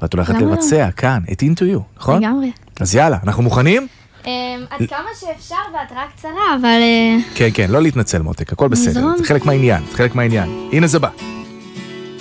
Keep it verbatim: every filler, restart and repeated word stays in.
ואת הולכת לבצע כאן, את Into You, נכון? לגמרי. אז יאללה, אנחנו מוכנים? עד כמה שאפשר בהתראה קצרה, אבל... כן, כן, לא להתנצל מותק, הכל בסדר, זה חלק מהעניין, זה חלק מהעניין. הנה זה בא.